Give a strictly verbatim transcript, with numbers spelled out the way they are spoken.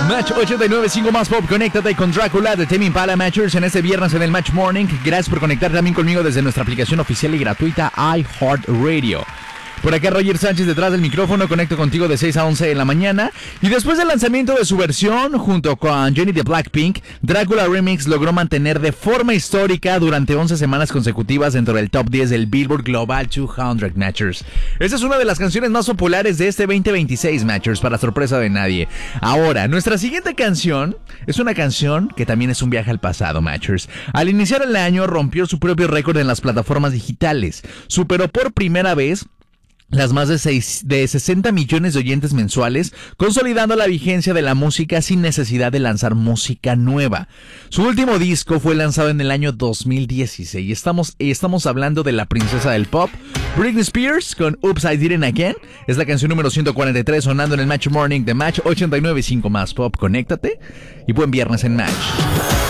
Match ochenta y nueve punto cinco más pop, conéctate con Drácula de Tame Impala Matchers en este viernes en el Match Morning. Gracias por conectar también conmigo desde nuestra aplicación oficial y gratuita iHeartRadio. Por acá Roger Sánchez detrás del micrófono, conecto contigo de seis a once de la mañana. Y después del lanzamiento de su versión, junto con Jennie de Blackpink, Drácula Remix logró mantener de forma histórica durante once semanas consecutivas dentro del top diez del Billboard Global doscientos Matchers. Esta es una de las canciones más populares de este veinte veintiséis Matchers, para sorpresa de nadie. Ahora, nuestra siguiente canción es una canción que también es un viaje al pasado, Matchers. Al iniciar el año rompió su propio récord en las plataformas digitales. Superó por primera vez las más de, seis, de sesenta millones de oyentes mensuales, consolidando la vigencia de la música sin necesidad de lanzar música nueva. Su último disco fue lanzado en el año dos mil dieciséis. Y estamos, estamos hablando de la princesa del pop, Britney Spears, con Oops, I Did It Again. Es la canción número ciento cuarenta y tres sonando en el Match Morning de Match ochenta y nueve punto cinco más pop. Conéctate y buen viernes en Match.